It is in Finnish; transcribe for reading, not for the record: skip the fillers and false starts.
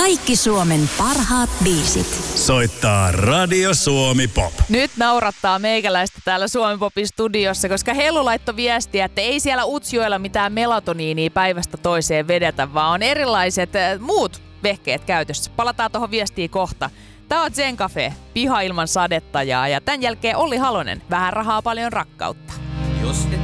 Kaikki Suomen parhaat biisit. Soittaa Radio Suomi Pop. Nyt naurattaa meikäläistä täällä Suomi Popin studiossa, koska Helu laittoi viestiä, että ei siellä Utsjoella mitään melatoniinia päivästä toiseen vedetä, vaan on erilaiset muut vehkeet käytössä. Palataan tuohon viestiin kohta. Tää on Zen Cafe, piha ilman sadetta ja tämän jälkeen Olli Halonen, vähän rahaa paljon rakkautta. Jos et